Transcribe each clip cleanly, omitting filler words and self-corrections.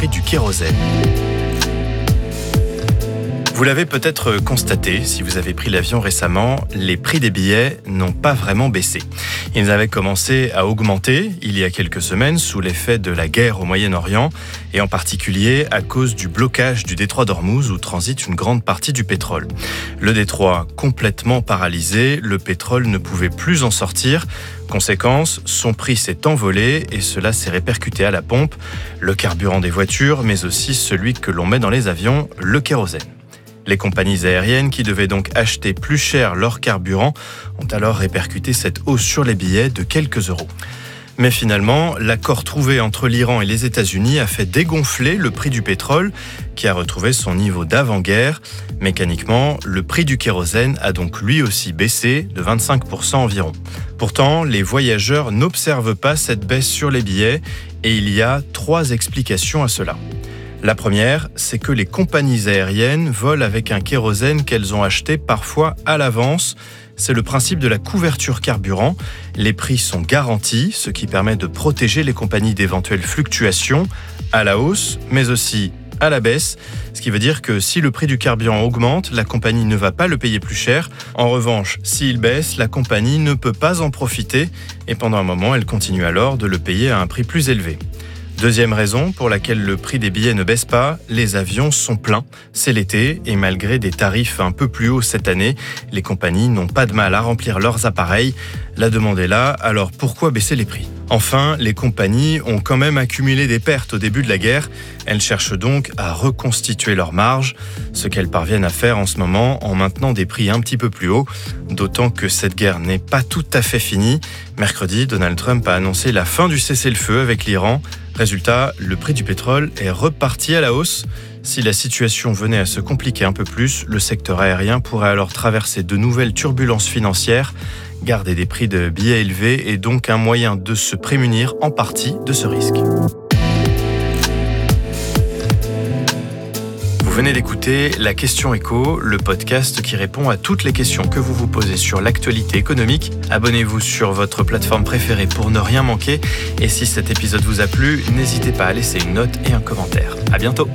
prix du kérosène. Vous l'avez peut-être constaté, si vous avez pris l'avion récemment, les prix des billets n'ont pas vraiment baissé. Ils avaient commencé à augmenter il y a quelques semaines sous l'effet de la guerre au Moyen-Orient et en particulier à cause du blocage du détroit d'Ormuz où transite une grande partie du pétrole. Le détroit complètement paralysé, le pétrole ne pouvait plus en sortir. Conséquence, son prix s'est envolé et cela s'est répercuté à la pompe, le carburant des voitures, mais aussi celui que l'on met dans les avions, le kérosène. Les compagnies aériennes qui devaient donc acheter plus cher leur carburant ont alors répercuté cette hausse sur les billets de quelques euros. Mais finalement, l'accord trouvé entre l'Iran et les États-Unis a fait dégonfler le prix du pétrole qui a retrouvé son niveau d'avant-guerre. Mécaniquement, le prix du kérosène a donc lui aussi baissé de 25% environ. Pourtant, les voyageurs n'observent pas cette baisse sur les billets et il y a 3 explications à cela. La première, c'est que les compagnies aériennes volent avec un kérosène qu'elles ont acheté parfois à l'avance. C'est le principe de la couverture carburant. Les prix sont garantis, ce qui permet de protéger les compagnies d'éventuelles fluctuations à la hausse, mais aussi à la baisse. Ce qui veut dire que si le prix du carburant augmente, la compagnie ne va pas le payer plus cher. En revanche, s'il baisse, la compagnie ne peut pas en profiter et pendant un moment, elle continue alors de le payer à un prix plus élevé. Deuxième raison pour laquelle le prix des billets ne baisse pas, les avions sont pleins. C'est l'été et malgré des tarifs un peu plus hauts cette année, les compagnies n'ont pas de mal à remplir leurs appareils. La demande est là, alors pourquoi baisser les prix ? Enfin, les compagnies ont quand même accumulé des pertes au début de la guerre. Elles cherchent donc à reconstituer leurs marges, ce qu'elles parviennent à faire en ce moment en maintenant des prix un petit peu plus hauts, d'autant que cette guerre n'est pas tout à fait finie. Mercredi, Donald Trump a annoncé la fin du cessez-le-feu avec l'Iran. Résultat, le prix du pétrole est reparti à la hausse. Si la situation venait à se compliquer un peu plus, le secteur aérien pourrait alors traverser de nouvelles turbulences financières. Garder des prix de billets élevés est donc un moyen de se prémunir en partie de ce risque. Vous venez d'écouter La Question Éco, le podcast qui répond à toutes les questions que vous vous posez sur l'actualité économique. Abonnez-vous sur votre plateforme préférée pour ne rien manquer. Et si cet épisode vous a plu, n'hésitez pas à laisser une note et un commentaire. À bientôt.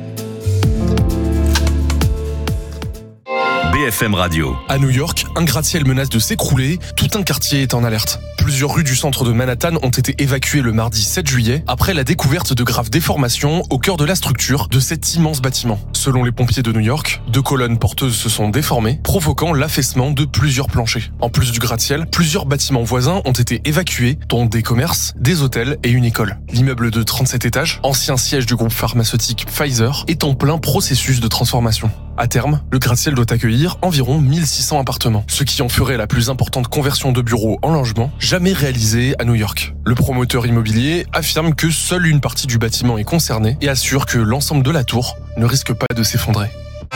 BFM Radio. À New York, un gratte-ciel menace de s'écrouler, tout un quartier est en alerte. Plusieurs rues du centre de Manhattan ont été évacuées le mardi 7 juillet après la découverte de graves déformations au cœur de la structure de cet immense bâtiment. Selon les pompiers de New York, 2 colonnes porteuses se sont déformées, provoquant l'affaissement de plusieurs planchers. En plus du gratte-ciel, plusieurs bâtiments voisins ont été évacués, dont des commerces, des hôtels et une école. L'immeuble de 37 étages, ancien siège du groupe pharmaceutique Pfizer, est en plein processus de transformation. À terme, le gratte-ciel doit accueillir environ 1600 appartements, ce qui en ferait la plus importante conversion de bureaux en logement jamais réalisée à New York. Le promoteur immobilier affirme que seule une partie du bâtiment est concernée et assure que l'ensemble de la tour ne risque pas de s'effondrer.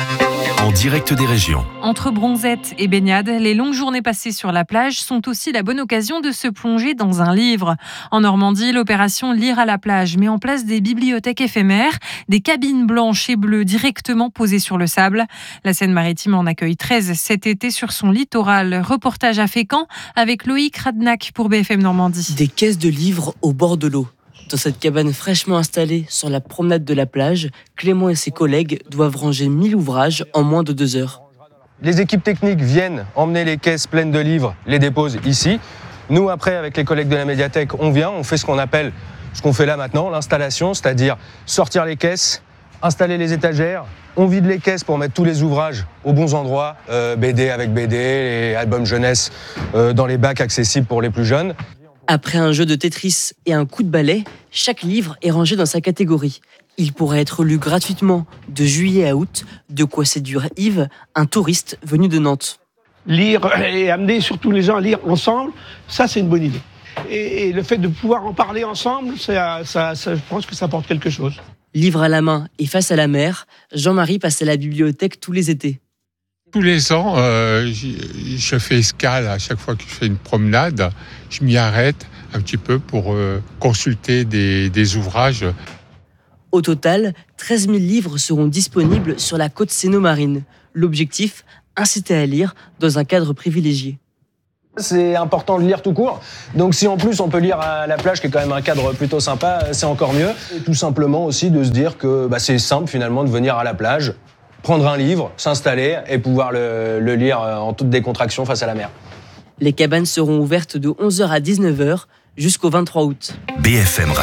En direct des régions. Entre bronzette et baignade, les longues journées passées sur la plage sont aussi la bonne occasion de se plonger dans un livre. En Normandie, l'opération Lire à la plage met en place des bibliothèques éphémères, des cabines blanches et bleues directement posées sur le sable. La Seine-Maritime en accueille 13 cet été sur son littoral. Reportage à Fécamp avec Loïc Radnac pour BFM Normandie. Des caisses de livres au bord de l'eau. Dans cette cabane fraîchement installée sur la promenade de la plage, Clément et ses collègues doivent ranger 1000 ouvrages en moins de 2 heures. Les équipes techniques viennent emmener les caisses pleines de livres, les déposent ici. Nous, après, avec les collègues de la médiathèque, on fait ce qu'on appelle, ce qu'on fait là maintenant, l'installation, c'est-à-dire sortir les caisses, installer les étagères. On vide les caisses pour mettre tous les ouvrages aux bons endroits, BD avec BD, les albums jeunesse dans les bacs accessibles pour les plus jeunes. Après un jeu de Tetris et un coup de balai, chaque livre est rangé dans sa catégorie. Il pourrait être lu gratuitement de juillet à août, de quoi séduire Yves, un touriste venu de Nantes. Lire et amener surtout les gens à lire ensemble, ça c'est une bonne idée. Et le fait de pouvoir en parler ensemble, ça, je pense que ça apporte quelque chose. Livre à la main et face à la mer, Jean-Marie passe à la bibliothèque tous les étés. Tous les ans, je fais escale à chaque fois que je fais une promenade. Je m'y arrête un petit peu pour consulter des ouvrages. Au total, 13 000 livres seront disponibles sur la côte séno-marine. L'objectif, inciter à lire dans un cadre privilégié. C'est important de lire tout court. Donc si en plus on peut lire à la plage, qui est quand même un cadre plutôt sympa, c'est encore mieux. Et tout simplement aussi de se dire que c'est simple finalement de venir à la plage, prendre un livre, s'installer et pouvoir le lire en toute décontraction face à la mer. Les cabanes seront ouvertes de 11h à 19h jusqu'au 23 août. BFM Radio.